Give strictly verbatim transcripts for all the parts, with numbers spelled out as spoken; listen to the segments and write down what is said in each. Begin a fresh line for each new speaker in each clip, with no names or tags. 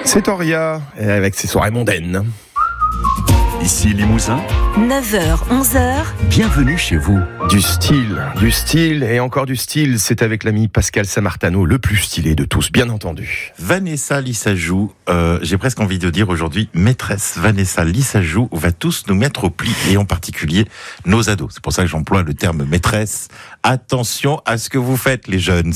C'est Auria, avec ses soirées mondaines.
Ici Limousin,
neuf heures, onze heures.
Bienvenue chez vous.
Du style, du style et encore du style, c'est avec l'ami Pascal Samartano, le plus stylé de tous, bien entendu.
Vanessa Lissajou, euh, j'ai presque envie de dire aujourd'hui, maîtresse Vanessa Lissajou va tous nous mettre au pli, et en particulier nos ados. C'est pour ça que j'emploie le terme maîtresse. Attention à ce que vous faites, les jeunes.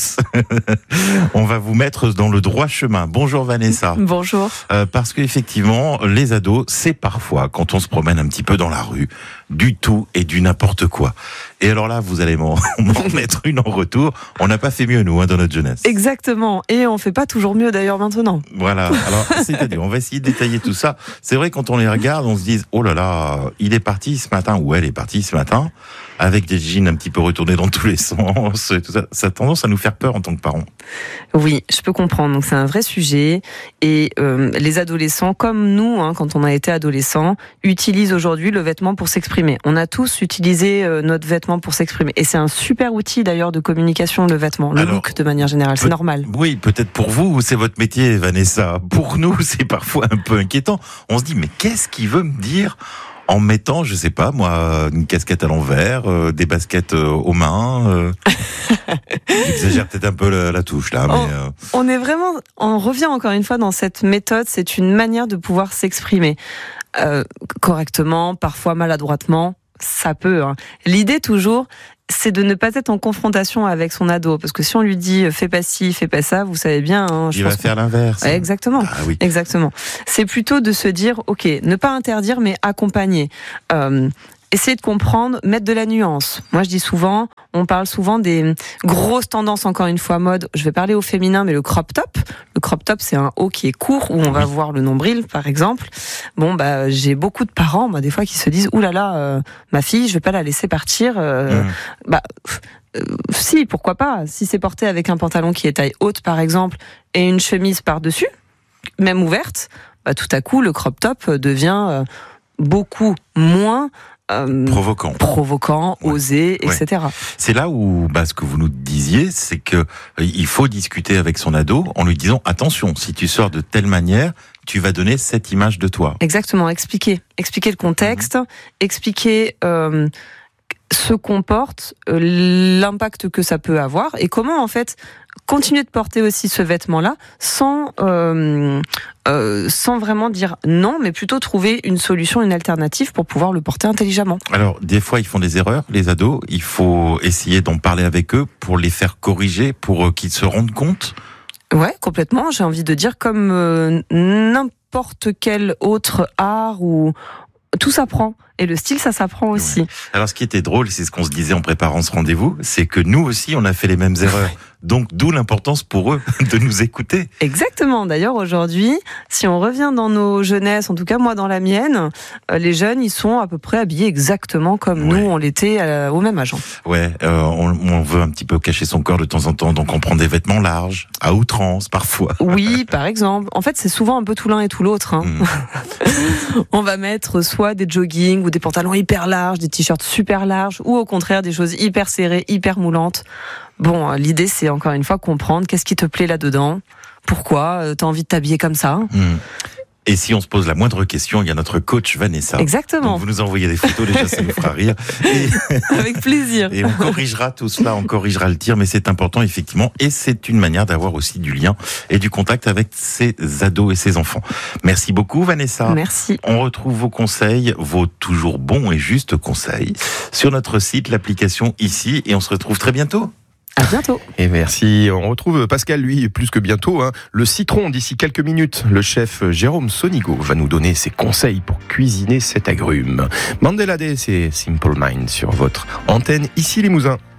On va vous mettre dans le droit chemin. Bonjour Vanessa.
Bonjour.
Euh, parce qu'effectivement, les ados, c'est parfois, quand on se promène un petit peu dans la rue, du tout et du n'importe quoi. Et alors là, vous allez m'en, m'en mettre une en retour. On n'a pas fait mieux, nous, hein, dans notre jeunesse.
Exactement. Et on fait pas toujours mieux, d'ailleurs, maintenant.
Voilà. Alors, c'est-à-dire, on va essayer de détailler tout ça. C'est vrai, quand on les regarde, on se dit, oh là là, il est parti ce matin, ou elle est partie ce matin, avec des jeans un petit peu retournés dans tous les sens. Tout ça, ça a tendance à nous faire peur en tant que parents.
Oui, je peux comprendre. Donc, c'est un vrai sujet. Et euh, les adolescents, comme nous, hein, quand on a été adolescents, utilisent aujourd'hui le vêtement pour s'exprimer. On a tous utilisé euh, notre vêtement pour s'exprimer. Et c'est un super outil, d'ailleurs, de communication, le vêtement, le
Alors,
look, de manière générale. C'est
peut-
normal.
Oui, peut-être pour vous, c'est votre métier, Vanessa. Pour nous, c'est parfois un peu inquiétant. On se dit, mais qu'est-ce qu'il veut me dire en mettant, je sais pas, moi, une casquette à l'envers, euh, des baskets euh, aux mains. Euh... J'exagère peut-être un peu la, la touche, là. Mais, euh...
On est vraiment, on revient encore une fois dans cette méthode. C'est une manière de pouvoir s'exprimer euh, correctement, parfois maladroitement. Ça peut. Hein. L'idée toujours, c'est de ne pas être en confrontation avec son ado, parce que si on lui dit fais pas ci, fais pas ça, vous savez bien. Hein, je
il
pense
va faire l'inverse.
Ouais, exactement.
Ah oui.
Exactement. C'est plutôt de se dire, ok, ne pas interdire, mais accompagner. Euh, Essayer de comprendre, mettre de la nuance. Moi, je dis souvent, on parle souvent des grosses tendances, encore une fois, mode. Je vais parler au féminin, mais le crop top. Le crop top, c'est un haut qui est court, où on va voir le nombril, par exemple. Bon, bah, j'ai beaucoup de parents, moi, des fois, qui se disent, ouh là là, euh, ma fille, je vais pas la laisser partir. Euh, mmh. Bah, euh, si, pourquoi pas. Si c'est porté avec un pantalon qui est taille haute, par exemple, et une chemise par-dessus, même ouverte, bah, tout à coup, le crop top devient euh, beaucoup moins Euh,
provoquant,
provoquant, ouais. osé, et cetera.
Ouais. C'est là où, bah, ce que vous nous disiez, c'est que il faut discuter avec son ado en lui disant attention, si tu sors de telle manière, tu vas donner cette image de toi.
Exactement, expliquer, expliquer le contexte, mmh. expliquer euh, ce qu'on porte, euh, l'impact que ça peut avoir, et comment en fait continuer de porter aussi ce vêtement-là sans euh, euh, sans vraiment dire non, mais plutôt trouver une solution, une alternative pour pouvoir le porter intelligemment.
Alors, des fois, ils font des erreurs, les ados. Il faut essayer d'en parler avec eux pour les faire corriger, pour qu'ils se rendent compte.
Ouais, complètement. J'ai envie de dire comme euh, n'importe quel autre art ou tout s'apprend. Et le style, ça s'apprend aussi.
Ouais. Alors, ce qui était drôle, c'est ce qu'on se disait en préparant ce rendez-vous, c'est que nous aussi, on a fait les mêmes erreurs. Donc, d'où l'importance pour eux de nous écouter.
Exactement. D'ailleurs, aujourd'hui, si on revient dans nos jeunesses, en tout cas moi dans la mienne, euh, les jeunes, ils sont à peu près habillés exactement comme ouais. nous, on l'était euh, au même âge.
Ouais, euh, on, on veut un petit peu cacher son corps de temps en temps, donc on prend des vêtements larges, à outrance parfois.
Oui, par exemple. En fait, c'est souvent un peu tout l'un et tout l'autre. Hein. Mmh. On va mettre soit des joggings ou des pantalons hyper larges, des t-shirts super larges, ou au contraire des choses hyper serrées, hyper moulantes. Bon, l'idée, c'est encore une fois comprendre qu'est-ce qui te plaît là-dedans, pourquoi t'as envie de t'habiller comme ça. Mmh.
Et si on se pose la moindre question, il y a notre coach Vanessa.
Exactement.
Donc vous nous envoyez des photos, déjà ça nous fera rire. Et
avec plaisir.
Et on corrigera tout cela, on corrigera le tir, mais c'est important effectivement. Et c'est une manière d'avoir aussi du lien et du contact avec ses ados et ses enfants. Merci beaucoup Vanessa.
Merci.
On retrouve vos conseils, vos toujours bons et justes conseils, sur notre site, l'application ici, et on se retrouve très bientôt.
À bientôt.
Et merci. On retrouve Pascal, lui, plus que bientôt. Hein. Le citron, d'ici quelques minutes. Le chef Jérôme Sonigo va nous donner ses conseils pour cuisiner cet agrume. Mandela Day, c'est Simple Mind sur votre antenne, ici Limousin.